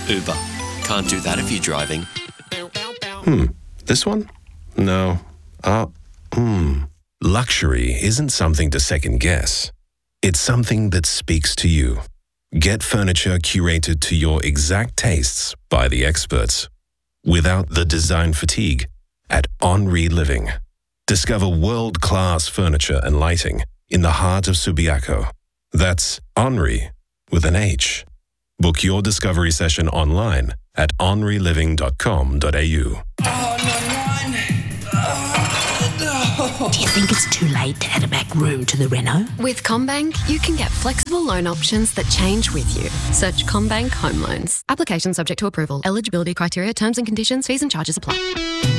Uber. Can't do that if you're driving. This one? No. Luxury isn't something to second guess. It's something that speaks to you. Get furniture curated to your exact tastes by the experts, without the design fatigue, at Henri Living. Discover world-class furniture and lighting in the heart of Subiaco. That's Henri with an H. Book your discovery session online at henriliving.com.au. Do you think it's too late to add a back room to the reno? With CommBank, you can get flexible loan options that change with you. Search CommBank Home Loans. Application subject to approval. Eligibility criteria, terms and conditions, fees and charges apply.